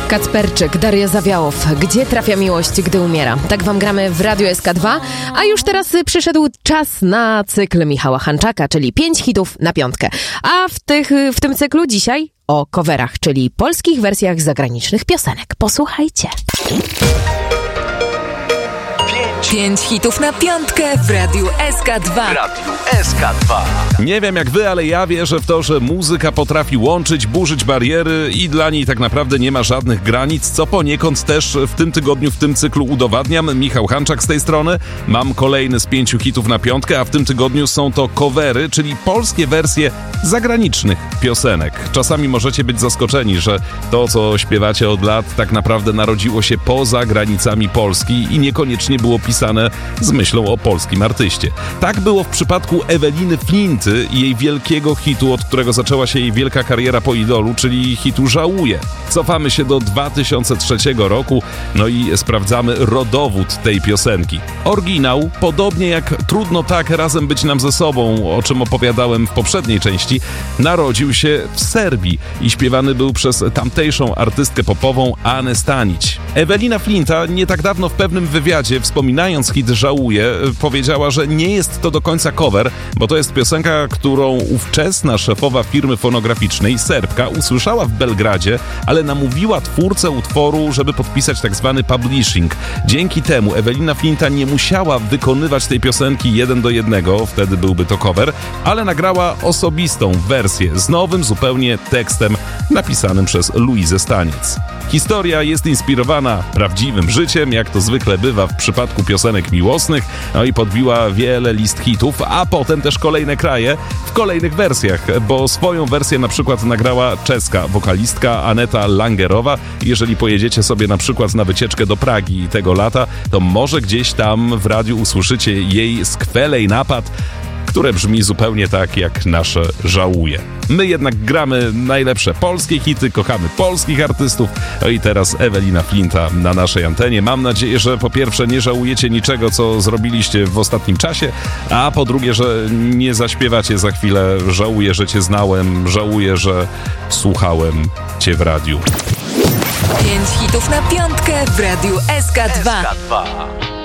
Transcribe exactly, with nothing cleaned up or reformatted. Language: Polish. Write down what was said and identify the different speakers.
Speaker 1: Kacperczyk, Daria Zawiałow. Gdzie trafia miłość, gdy umiera? Tak wam gramy w Radiu S K dwa, a już teraz przyszedł czas na cykl Michała Hanczaka, czyli pięć hitów na piątkę. A w, tych, w tym cyklu dzisiaj o coverach, czyli polskich wersjach zagranicznych piosenek. Posłuchajcie.
Speaker 2: Pięć hitów na piątkę w Radiu S K dwa.
Speaker 3: W Radiu S K dwa.
Speaker 4: Nie wiem jak wy, ale ja wierzę w to, że muzyka potrafi łączyć, burzyć bariery i dla niej tak naprawdę nie ma żadnych granic, co poniekąd też w tym tygodniu, w tym cyklu udowadniam. Michał Hanczak z tej strony. Mam kolejny z pięciu hitów na piątkę, a w tym tygodniu są to covery, czyli polskie wersje zagranicznych piosenek. Czasami możecie być zaskoczeni, że to, co śpiewacie od lat, tak naprawdę narodziło się poza granicami Polski i niekoniecznie było pisane z myślą o polskim artyście. Tak było w przypadku Eweliny Flinty i jej wielkiego hitu, od którego zaczęła się jej wielka kariera po Idolu, czyli hitu Żałuję. Cofamy się do dwa tysiące trzeciego roku, no i sprawdzamy rodowód tej piosenki. Oryginał, podobnie jak Trudno tak razem być nam ze sobą, o czym opowiadałem w poprzedniej części, narodził się w Serbii i śpiewany był przez tamtejszą artystkę popową Anę Stanić. Ewelina Flinta nie tak dawno w pewnym wywiadzie, wspominając hit Żałuję, powiedziała, że nie jest to do końca cover, bo to jest piosenka, którą ówczesna szefowa firmy fonograficznej, Serbka, usłyszała w Belgradzie, ale namówiła twórcę utworu, żeby podpisać tak zwany publishing. Dzięki temu Ewelina Flinta nie musiała wykonywać tej piosenki jeden do jednego, wtedy byłby to cover, ale nagrała osobistą wersję z nowym zupełnie tekstem napisanym przez Luizę Staniec. Historia jest inspirowana prawdziwym życiem, jak to zwykle bywa w przypadku piosenek miłosnych, no i podbiła wiele list hitów, a potem też kolejne kraje w kolejnych wersjach, bo swoją wersję na przykład nagrała czeska wokalistka Aneta Langerowa. Jeżeli pojedziecie sobie na przykład na wycieczkę do Pragi tego lata, to może gdzieś tam w radiu usłyszycie jej Skwelej napad, które brzmi zupełnie tak jak nasze Żałuję. My jednak gramy najlepsze polskie hity, kochamy polskich artystów. No i teraz Ewelina Flinta na naszej antenie. Mam nadzieję, że po pierwsze nie żałujecie niczego, co zrobiliście w ostatnim czasie, a po drugie, że nie zaśpiewacie za chwilę Żałuję, że cię znałem, żałuję, że słuchałem cię w radiu.
Speaker 2: Pięć hitów na piątkę w Radiu S K dwa.
Speaker 3: S K dwa.